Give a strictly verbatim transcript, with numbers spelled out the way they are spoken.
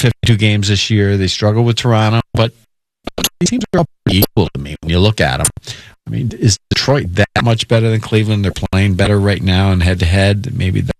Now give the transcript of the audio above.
fifty-two games this year. They struggle with Toronto, but these teams are all pretty equal to me when you look at them. I mean, is Detroit that much better than Cleveland? They're playing better right now and head-to-head. Maybe